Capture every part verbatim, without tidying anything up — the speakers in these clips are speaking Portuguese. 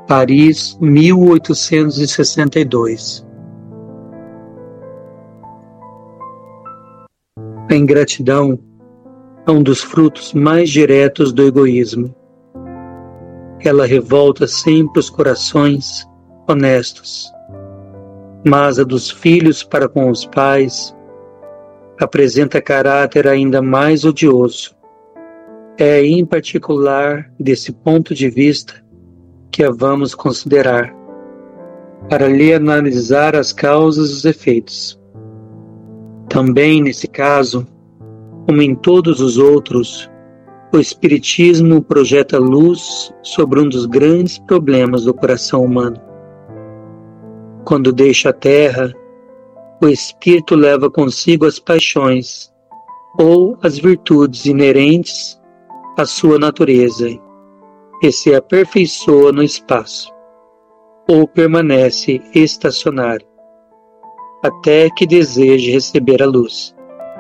Paris, mil oitocentos e sessenta e dois. A ingratidão é um dos frutos mais diretos do egoísmo. Ela revolta sempre os corações honestos, mas a dos filhos para com os pais apresenta caráter ainda mais odioso. É em particular desse ponto de vista que a vamos considerar, para lhe analisar as causas e os efeitos. Também nesse caso, como em todos os outros, o Espiritismo projeta luz sobre um dos grandes problemas do coração humano. Quando deixa a Terra, o Espírito leva consigo as paixões ou as virtudes inerentes à sua natureza e se aperfeiçoa no espaço, ou permanece estacionário, até que deseje receber a luz.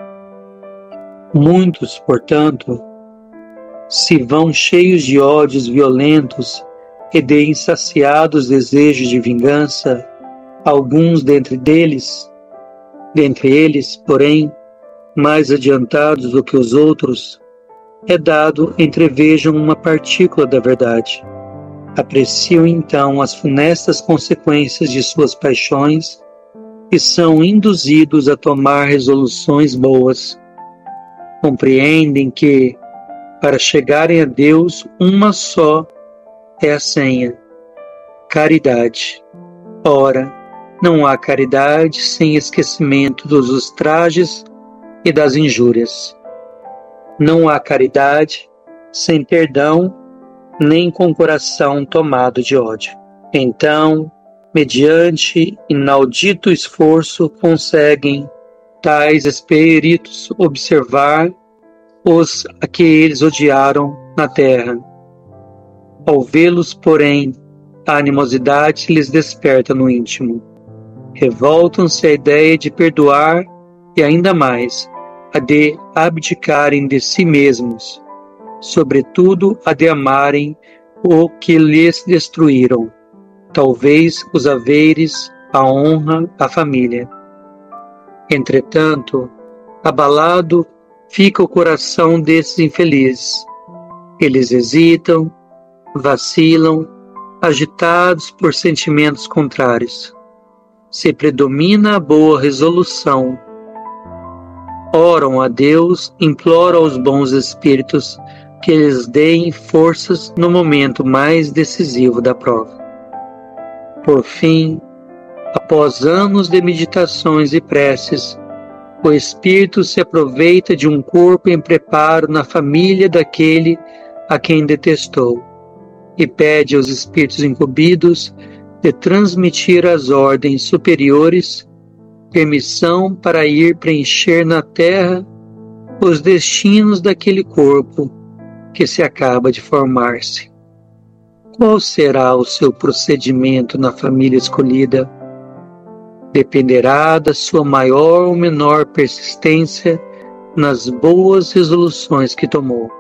Muitos, portanto, se vão cheios de ódios violentos e de insaciados desejos de vingança, alguns dentre deles, dentre eles, porém, mais adiantados do que os outros, é dado entrevejam uma partícula da verdade. Apreciam então as funestas consequências de suas paixões e são induzidos a tomar resoluções boas. Compreendem que, para chegarem a Deus, uma só é a senha: caridade. Ora, não há caridade sem esquecimento dos ultrajes e das injúrias. Não há caridade sem perdão, nem com coração tomado de ódio. Então, mediante inaudito esforço, conseguem tais espíritos observar os a que eles odiaram na terra. Ao vê-los, porém, a animosidade lhes desperta no íntimo. Revoltam-se à ideia de perdoar e ainda mais a de abdicarem de si mesmos, sobretudo a de amarem o que lhes destruíram, talvez os haveres, a honra, a família. Entretanto, abalado fica o coração desses infelizes. Eles hesitam, vacilam, agitados por sentimentos contrários. Se predomina a boa resolução. Oram a Deus, imploram aos bons espíritos que lhes deem forças no momento mais decisivo da prova. Por fim, após anos de meditações e preces, o espírito se aproveita de um corpo em preparo na família daquele a quem detestou e pede aos espíritos incumbidos de transmitir às ordens superiores permissão para ir preencher na terra os destinos daquele corpo que se acaba de formar-se. Qual será o seu procedimento na família escolhida? Dependerá da sua maior ou menor persistência nas boas resoluções que tomou.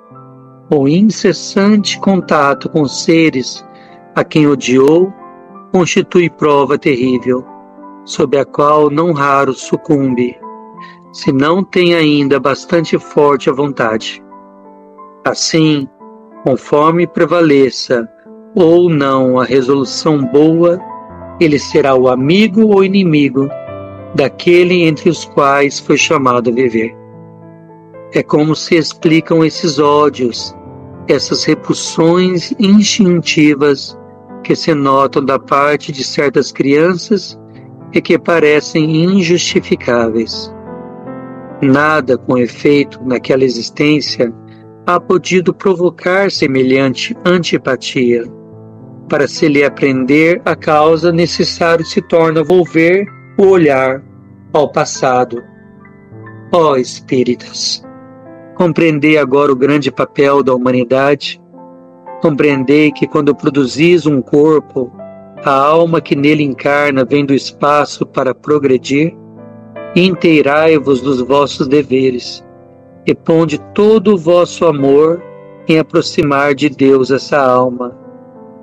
O incessante contato com seres a quem odiou constitui prova terrível, sob a qual não raro sucumbe, se não tem ainda bastante forte a vontade. Assim, conforme prevaleça ou não a resolução boa, ele será o amigo ou inimigo daquele entre os quais foi chamado a viver. É como se explicam esses ódios, essas repulsões instintivas que se notam da parte de certas crianças e que parecem injustificáveis. Nada, com efeito, naquela existência há podido provocar semelhante antipatia. Para se lhe aprender a causa, necessário se torna volver o olhar ao passado. Ó espíritas, compreendei agora o grande papel da humanidade. Compreendei que quando produzis um corpo, a alma que nele encarna vem do espaço para progredir. Inteirai-vos dos vossos deveres e ponde todo o vosso amor em aproximar de Deus essa alma,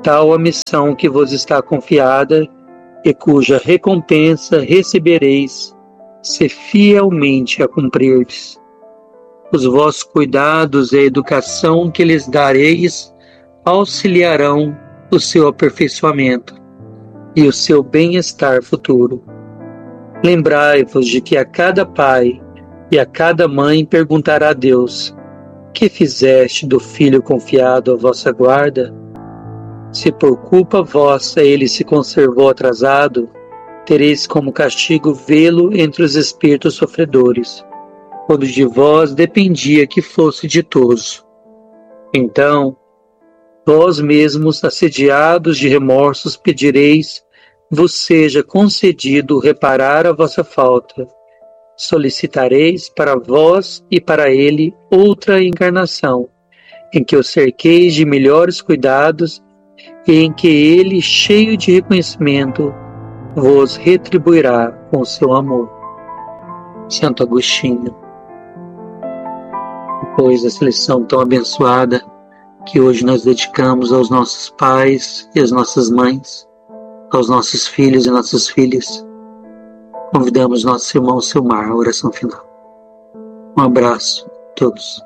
tal a missão que vos está confiada e cuja recompensa recebereis, se fielmente a cumprirdes. Os vossos cuidados e a educação que lhes dareis auxiliarão o seu aperfeiçoamento e o seu bem-estar futuro. Lembrai-vos de que a cada pai e a cada mãe perguntará a Deus: que fizeste do filho confiado à vossa guarda? Se por culpa vossa ele se conservou atrasado, tereis como castigo vê-lo entre os espíritos sofredores, quando de vós dependia que fosse ditoso. Então, vós mesmos, assediados de remorsos, pedireis vos seja concedido reparar a vossa falta. Solicitareis para vós e para ele outra encarnação, em que o cerqueis de melhores cuidados e em que ele, cheio de reconhecimento, vos retribuirá com o seu amor. Santo Agostinho. Depois dessa lição tão abençoada que hoje nós dedicamos aos nossos pais e às nossas mães, aos nossos filhos e nossas filhas, convidamos nosso irmão Silmar à oração final. Um abraço a todos.